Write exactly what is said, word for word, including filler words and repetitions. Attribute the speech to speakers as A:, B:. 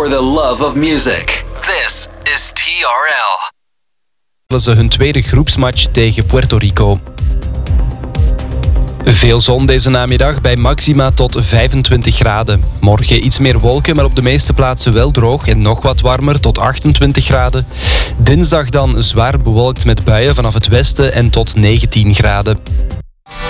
A: for the love of music. This is T R L.
B: Ze hun tweede groepsmatch tegen Puerto Rico. Veel zon deze namiddag bij maxima tot vijfentwintig graden. Morgen iets meer wolken, maar op de meeste plaatsen wel droog en nog wat warmer tot achtentwintig graden. Dinsdag dan zwaar bewolkt met buien vanaf het westen en tot negentien graden.